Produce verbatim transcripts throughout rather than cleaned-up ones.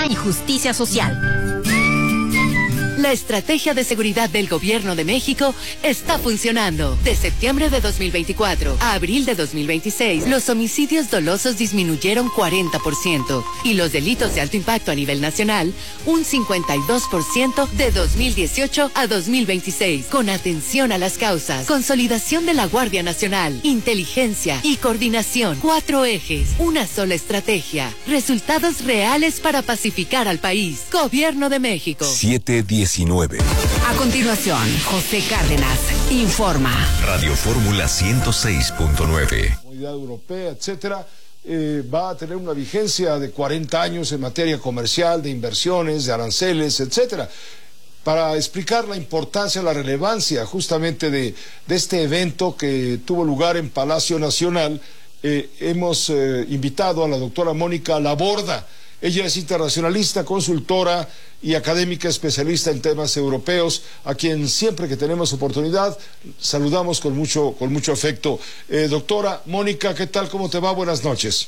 Economía y Justicia Social. La estrategia de seguridad del Gobierno de México está funcionando. De septiembre de dos mil veinticuatro a abril de dos mil veintiséis, los homicidios dolosos disminuyeron cuarenta por ciento y los delitos de alto impacto a nivel nacional un cincuenta y dos por ciento de dos mil dieciocho a dos mil veintiséis. Con atención a las causas, consolidación de la Guardia Nacional, inteligencia y coordinación. Cuatro ejes, una sola estrategia. Resultados reales para pacificar al país. Gobierno de México. siete diecinueve. A continuación, José Cárdenas informa. Radio Fórmula ciento seis punto nueve. Comunidad Europea, etcétera, eh, va a tener una vigencia de cuarenta años en materia comercial, de inversiones, de aranceles, etcétera. Para explicar la importancia, la relevancia justamente de, de este evento que tuvo lugar en Palacio Nacional, eh, hemos eh, invitado a la doctora Mónica Laborda. Ella es internacionalista, consultora y académica especialista en temas europeos, a quien siempre que tenemos oportunidad saludamos con mucho, con mucho afecto. Eh, doctora Mónica, ¿qué tal? ¿Cómo te va? Buenas noches.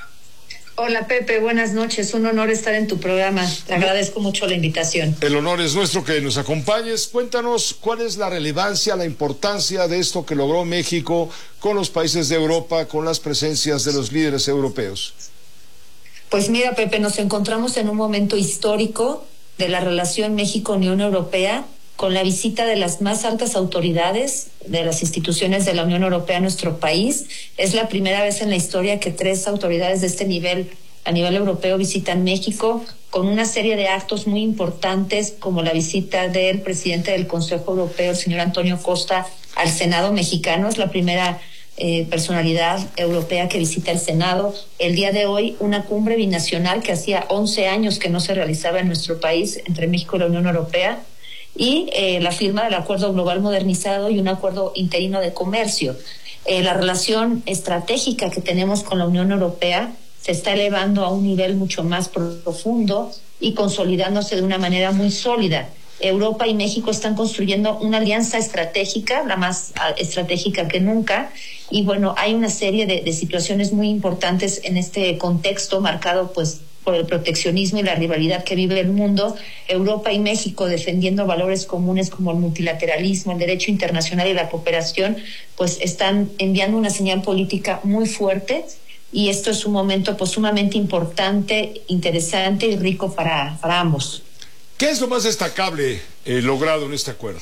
Hola Pepe, buenas noches. Un honor estar en tu programa. Te agradezco mucho la invitación. El honor es nuestro que nos acompañes. Cuéntanos cuál es la relevancia, la importancia de esto que logró México con los países de Europa, con las presencias de los líderes europeos. Pues mira, Pepe, nos encontramos en un momento histórico de la relación México-Unión Europea, con la visita de las más altas autoridades de las instituciones de la Unión Europea a nuestro país. Es la primera vez en la historia que tres autoridades de este nivel, a nivel europeo, visitan México, con una serie de actos muy importantes, como la visita del presidente del Consejo Europeo, el señor Antonio Costa, al Senado mexicano. Es la primera Eh, personalidad europea que visita el Senado. El día de hoy, una cumbre binacional que hacía once años que no se realizaba en nuestro país entre México y la Unión Europea, y eh, la firma del Acuerdo Global Modernizado y un acuerdo interino de comercio. Eh, la relación estratégica que tenemos con la Unión Europea se está elevando a un nivel mucho más profundo y consolidándose de una manera muy sólida. Europa y México están construyendo una alianza estratégica, la más estratégica que nunca, y bueno, hay una serie de, de situaciones muy importantes en este contexto marcado pues por el proteccionismo y la rivalidad que vive el mundo. Europa y México, defendiendo valores comunes como el multilateralismo, el derecho internacional y la cooperación, pues están enviando una señal política muy fuerte, y esto es un momento pues sumamente importante, interesante y rico para, para ambos. ¿Qué es lo más destacable eh, logrado en este acuerdo?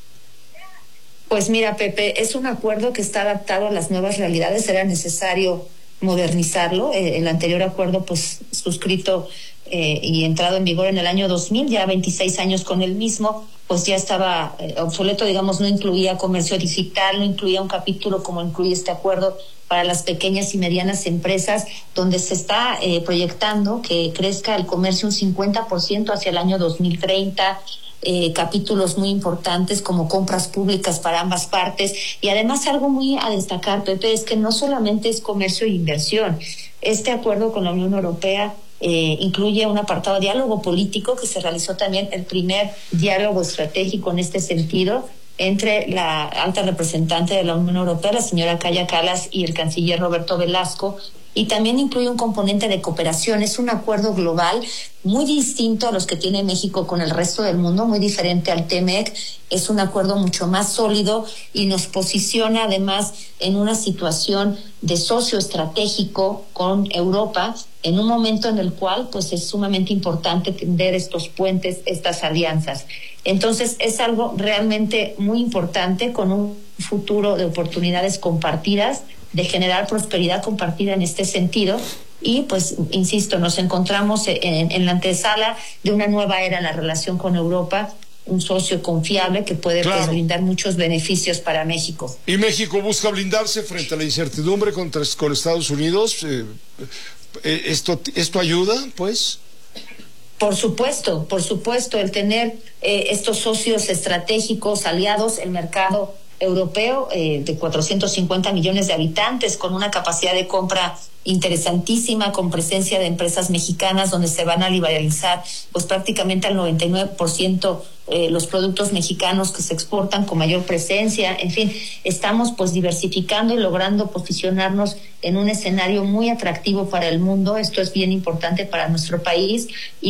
Pues mira, Pepe, es un acuerdo que está adaptado a las nuevas realidades. Era necesario modernizarlo. Eh, el anterior acuerdo, pues, suscrito eh, y entrado en vigor en el año dos mil, ya veintiséis años con el mismo, pues ya estaba eh, obsoleto, digamos, no incluía comercio digital, no incluía un capítulo como incluye este acuerdo para las pequeñas y medianas empresas, donde se está eh, proyectando que crezca el comercio un cincuenta por ciento hacia el año dos mil treinta, eh, capítulos muy importantes como compras públicas para ambas partes, y además algo muy a destacar, Pepe, es que no solamente es comercio e inversión. Este acuerdo con la Unión Europea eh, incluye un apartado de diálogo político, que se realizó también el primer diálogo estratégico en este sentido, entre la alta representante de la Unión Europea, la señora Kaja Kallas, y el canciller Roberto Velasco, y también incluye un componente de cooperación. Es un acuerdo global muy distinto a los que tiene México con el resto del mundo, muy diferente al T M E C. Es un acuerdo mucho más sólido y nos posiciona además en una situación de socio estratégico con Europa, en un momento en el cual pues es sumamente importante tender estos puentes, estas alianzas. Entonces es algo realmente muy importante, con un futuro de oportunidades compartidas, de generar prosperidad compartida en este sentido. Y pues, insisto, nos encontramos en, en la antesala de una nueva era en la relación con Europa, un socio confiable que puede claro. pues, brindar muchos beneficios para México. ¿Y México busca blindarse frente a la incertidumbre contra, con Estados Unidos? Eh, eh, ¿esto, ¿Esto ayuda, pues? Por supuesto, por supuesto, el tener eh, estos socios estratégicos, aliados, el mercado europeo eh, de cuatrocientos cincuenta millones de habitantes, con una capacidad de compra interesantísima, con presencia de empresas mexicanas, donde se van a liberalizar pues prácticamente al noventa y nueve por ciento eh, los productos mexicanos que se exportan, con mayor presencia. En fin, estamos pues diversificando y logrando posicionarnos en un escenario muy atractivo para el mundo. Esto es bien importante para nuestro país. Y